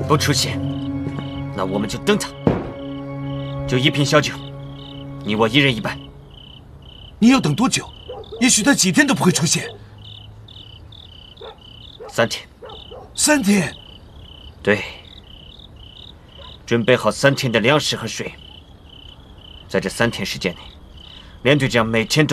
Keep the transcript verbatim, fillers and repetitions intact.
不出现，那我们就等他。就一瓶小酒，你我一人一半。 你要等多久？也许他几天都不会出现。 三天。 三天？ 对。准备好三天的粮食和水。在这三天时间内，连队长每天都